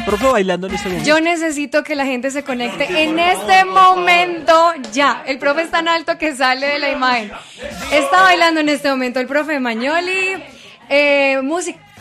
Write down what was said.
Profe bailando en este momento. Yo necesito que la gente se conecte en este momento ya. El profe es tan alto que sale de la imagen. Está bailando en este momento el profe Magnoli. Música.